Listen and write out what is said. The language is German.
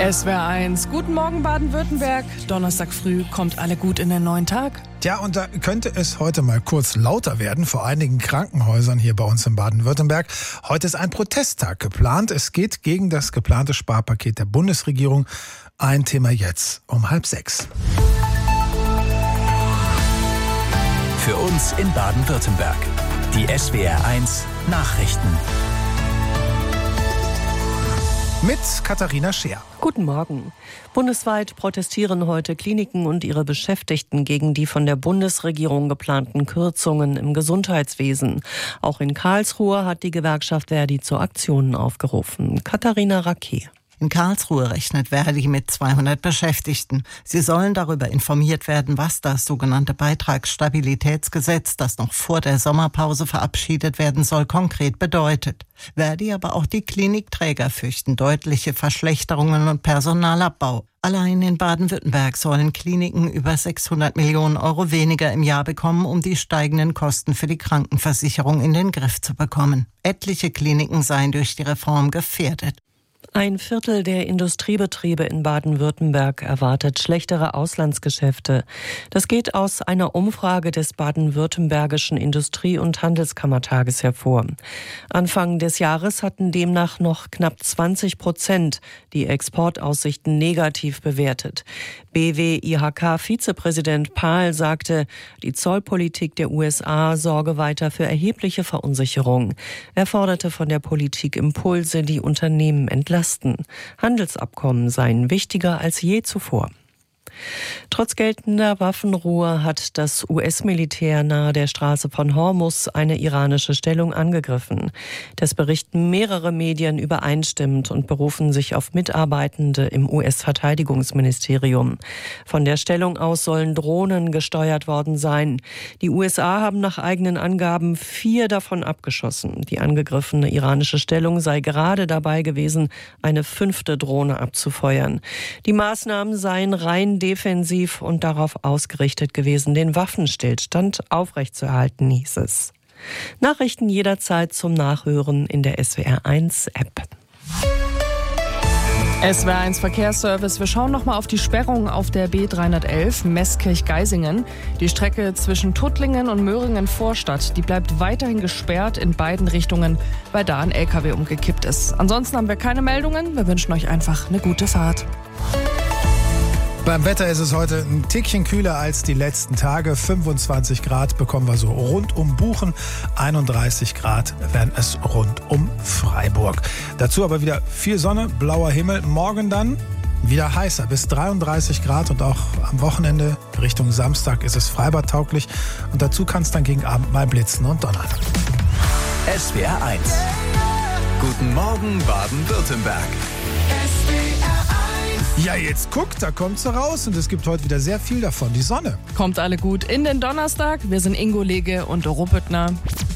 SWR 1. Guten Morgen Baden-Württemberg. Donnerstag früh, kommt alle gut in den neuen Tag. Tja, und da könnte es heute mal kurz lauter werden vor einigen Krankenhäusern hier bei uns in Baden-Württemberg. Heute ist ein Protesttag geplant. Es geht gegen das geplante Sparpaket der Bundesregierung. Ein Thema jetzt um 5:30. Für uns in Baden-Württemberg. Die SWR 1 Nachrichten. Mit Katharina Scheer. Guten Morgen. Bundesweit protestieren heute Kliniken und ihre Beschäftigten gegen die von der Bundesregierung geplanten Kürzungen im Gesundheitswesen. Auch in Karlsruhe hat die Gewerkschaft Verdi zu Aktionen aufgerufen. Katharina Raquet. In Karlsruhe rechnet Verdi mit 200 Beschäftigten. Sie sollen darüber informiert werden, was das sogenannte Beitragsstabilitätsgesetz, das noch vor der Sommerpause verabschiedet werden soll, konkret bedeutet. Verdi, aber auch die Klinikträger fürchten deutliche Verschlechterungen und Personalabbau. Allein in Baden-Württemberg sollen Kliniken über 600 Millionen Euro weniger im Jahr bekommen, um die steigenden Kosten für die Krankenversicherung in den Griff zu bekommen. Etliche Kliniken seien durch die Reform gefährdet. Ein Viertel der Industriebetriebe in Baden-Württemberg erwartet schlechtere Auslandsgeschäfte. Das geht aus einer Umfrage des baden-württembergischen Industrie- und Handelskammertages hervor. Anfang des Jahres hatten demnach noch knapp 20% die Exportaussichten negativ bewertet. BW-IHK-Vizepräsident Pahl sagte, die Zollpolitik der USA sorge weiter für erhebliche Verunsicherung. Er forderte von der Politik Impulse, die Unternehmen entlasten. Handelsabkommen seien wichtiger als je zuvor. Trotz geltender Waffenruhe hat das US-Militär nahe der Straße von Hormuz eine iranische Stellung angegriffen. Das berichten mehrere Medien übereinstimmend und berufen sich auf Mitarbeitende im US-Verteidigungsministerium. Von der Stellung aus sollen Drohnen gesteuert worden sein. Die USA haben nach eigenen Angaben 4 davon abgeschossen. Die angegriffene iranische Stellung sei gerade dabei gewesen, eine 5. Drohne abzufeuern. Die Maßnahmen seien rein defensiv und darauf ausgerichtet gewesen, den Waffenstillstand aufrechtzuerhalten, hieß es. Nachrichten jederzeit zum Nachhören in der SWR1-App. SWR 1 Verkehrsservice. Wir schauen nochmal auf die Sperrung auf der B311 Meßkirch-Geisingen. Die Strecke zwischen Tuttlingen und Möhringen-Vorstadt, die bleibt weiterhin gesperrt in beiden Richtungen, weil da ein LKW umgekippt ist. Ansonsten haben wir keine Meldungen. Wir wünschen euch einfach eine gute Fahrt. Beim Wetter ist es heute ein Tickchen kühler als die letzten Tage. 25 Grad bekommen wir so rund um Buchen. 31 Grad werden es rund um Freiburg. Dazu aber wieder viel Sonne, blauer Himmel. Morgen dann wieder heißer, bis 33 Grad. Und auch am Wochenende Richtung Samstag ist es freibadtauglich. Und dazu kann es dann gegen Abend mal blitzen und donnern. SWR 1. Guten Morgen Baden-Württemberg. Ja, jetzt guckt, da kommt sie raus und es gibt heute wieder sehr viel davon, die Sonne. Kommt alle gut in den Donnerstag. Wir sind Ingo Lege und Doro Büttner.